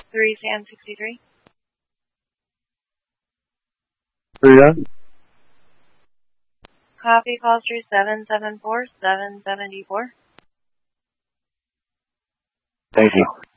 3 Sam 63. 3 done. Copy, call through 774, 774. Thank you.